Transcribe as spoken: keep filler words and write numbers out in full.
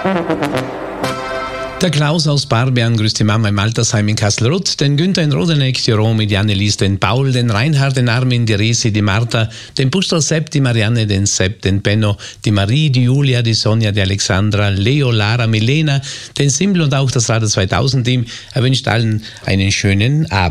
Der Klaus aus Barbern grüßt die Mama im Altersheim in Kastelruth, den Günther in Rodeneck, die Romy, die Annelies, den Paul, den Reinhard, den Armin, die Resi, die Martha, den Bustel Sepp, die Marianne, den Sepp, den Benno, die Marie, die Julia, die Sonja, die Alexandra, Leo, Lara, Milena, den Simbel und auch das Radio zweitausend Team. Er wünscht allen einen schönen Abend.